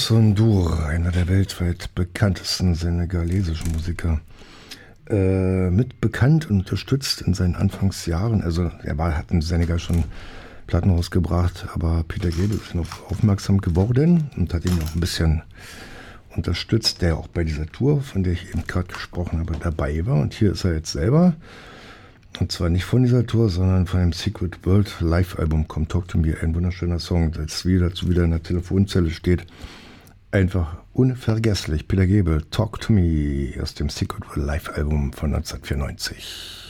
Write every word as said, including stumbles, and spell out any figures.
Youssou N'Dour, einer der weltweit bekanntesten senegalesischen Musiker. Äh, mit bekannt und unterstützt in seinen Anfangsjahren, also er war, hat in Senegal schon Platten rausgebracht, aber Peter Gabriel ist noch aufmerksam geworden und hat ihn auch ein bisschen unterstützt, der auch bei dieser Tour, von der ich eben gerade gesprochen habe, dabei war. Und hier ist er jetzt selber. Und zwar nicht von dieser Tour, sondern von dem Secret World Live-Album Come Talk to Me. Ein wunderschöner Song, das wieder, wieder in der Telefonzelle steht. Einfach unvergesslich. Peter Gabriel, Talk to Me aus dem Secret World Live-Album von neunzehnhundertvierundneunzig.